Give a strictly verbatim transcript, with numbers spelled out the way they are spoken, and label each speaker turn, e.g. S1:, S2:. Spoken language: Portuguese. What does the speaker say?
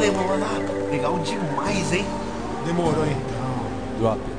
S1: aí, mano. Legal demais, hein?
S2: Demorou então.
S3: Drop.